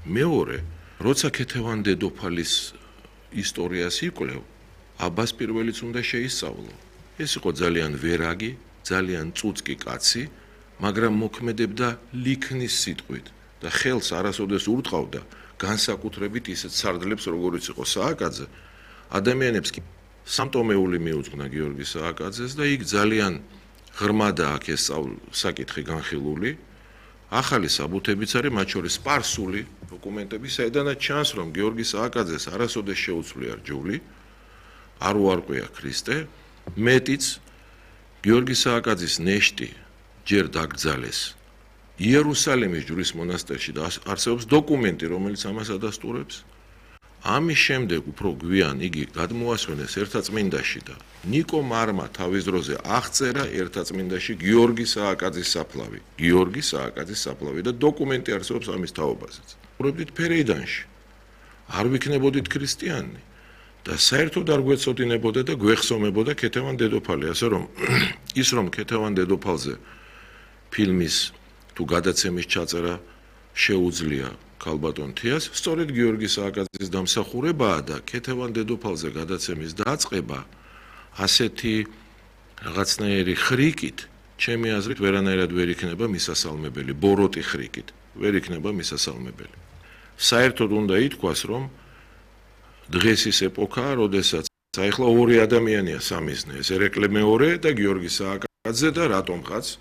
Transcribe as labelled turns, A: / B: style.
A: მეორე, როცა ქეთევან დედოფალის ისტორიას იკვლევ, აბას პირველიც უნდა შეისწავლო. ეს იყო ძალიან ვერაგი, ძალიან წუწკი კაცი, მაგრამ მოქმედებდა ლიქნის სიტყვით და ხელს არასოდეს ურტყავდა განსაკუთრებით ისეთ სარდლებს, როგორიც იყო სააკაძე, ადამიანებს კი სამტომეული მიუძღვნა გიორგი სააკაძეს და იქ ძალიან ღრმადაა აქ ეს საკითხი განხილული. ახალი საბუთებიც არის, მათ შორის სპარსული დოკუმენტები, საიდანაც ჩანს, რომ გიორგი სააკაძეს არასოდეს შეუცვლია რჯული, არ უარყვია ქრისტე, მეტიც გიორგი სააკაძის ნეშტი ჯერ დაკრძალეს იერუსალიმის ჯვრის მონასტერში და არსებობს დოკუმენტი, რომელიც ამას ადასტურებს. ამის შემდეგ უფრო გვიან იგი გადმოასვენეს ერთაწმინდაში და ნიკო მარმა თავის დროზე აღწერა ერთაწმინდაში გიორგი სააკაძის საფლავი. გიორგი სააკაძის საფლავი და დოკუმენტი არსებობს ამის თაობაზეც. ვუყურებდით ფერეიდანში. არ ვიქნებოდით ქრისტიანი და საერთოდ არ გვეწოდინებოდა და გვეხსომებოდა ქეთევან დედოფალი, ასე რომ ის რომ ქეთევან დედოფალზე ფილმის თუ გადაცემის ჩაწერა შეუძლია ქალბატონ თიას, სწორედ გიორგი სააკაძის დამსახურებაა და ქეთევან დედოფალზე გადაცემის დაწყება ასეთი რაღაცნაირი ხრიკით, ჩემი აზრით ვერანაირად ვერ იქნება მისასალმებელი, ბოროტი ხრიკით, ვერ იქნება მისასალმებელი. საერთოდ უნდა ითქვას, რომ დღეს ის ეპოქაა, როდესაც ახლა ორი ადამიანია სამიზნე, ეს ერეკლე მეორე და გიორგი სააკაძე და რატომღაც